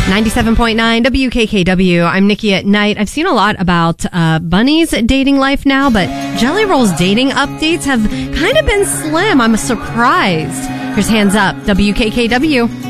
97.9 WKKW. I'm Nikki at Night. I've seen a lot about Bunny's dating life now, but Jelly Roll's dating updates have kind of been slim. I'm surprised. Here's Hands Up, WKKW.